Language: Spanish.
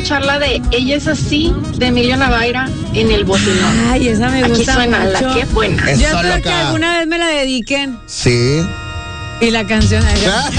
escuchar la de Ella es así, de Emilio Navaira, en el bocinón. Ay, esa me Aquí gusta suena mucho. la que buena. Yo Eso, espero que loca. alguna vez me la dediquen. Sí. Y la canción.